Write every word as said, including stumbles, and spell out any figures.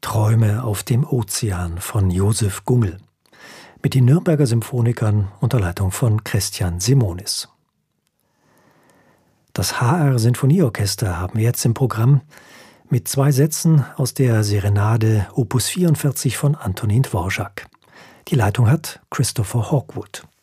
Träume auf dem Ozean von Josef Gungel mit den Nürnberger Symphonikern unter Leitung von Christian Simonis. Das H R-Sinfonieorchester haben wir jetzt im Programm mit zwei Sätzen aus der Serenade Opus vierundvierzig von Antonin Dvorak. Die Leitung hat Christopher Hawkwood.